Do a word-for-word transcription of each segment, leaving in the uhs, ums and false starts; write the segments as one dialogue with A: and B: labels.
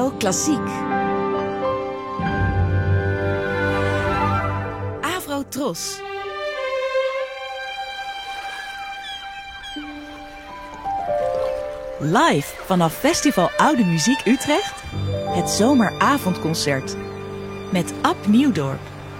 A: Avro Klassiek. Avro Tros. Live vanaf Festival Oude Muziek Utrecht. Het zomeravondconcert. Met Ab Nieuwdorp.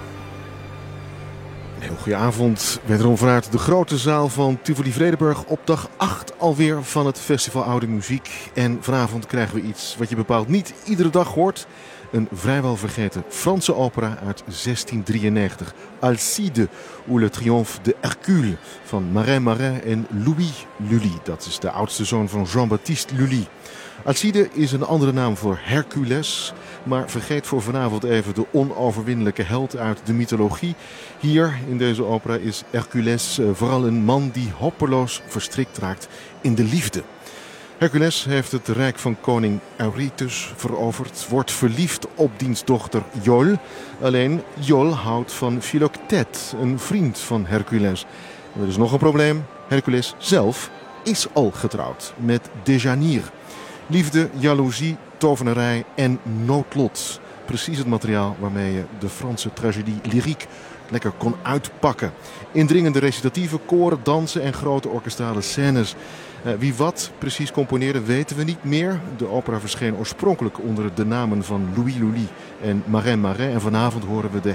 B: Heel goede avond. Wederom vanuit de grote zaal van Tivoli Vredenburg op dag acht alweer van het Festival Oude Muziek. En vanavond krijgen we iets wat je bepaald niet iedere dag hoort. Een vrijwel vergeten Franse opera uit zestien drieënnegentig. Alcide ou le triomphe de Hercule van Marin Marin en Louis Lully. Dat is de oudste zoon van Jean-Baptiste Lully. Alcide is een andere naam voor Hercules. Maar vergeet voor vanavond even de onoverwinnelijke held uit de mythologie. Hier in deze opera is Hercules vooral een man die hopeloos verstrikt raakt in de liefde. Hercules heeft het rijk van koning Eurytus veroverd, wordt verliefd op diens dochter Iole. Alleen Iole houdt van Philoctète, een vriend van Hercules. En er is nog een probleem. Hercules zelf is al getrouwd met Deianire. Liefde, jaloezie, tovenarij en noodlot. Precies het materiaal waarmee je de Franse tragedie lyriek lekker kon uitpakken. Indringende recitatieven, koren, dansen en grote orkestrale scènes. Uh, wie wat precies componeerde weten we niet meer. De opera verscheen oorspronkelijk onder de namen van Louis Lully en Marin Marin. En vanavond horen we de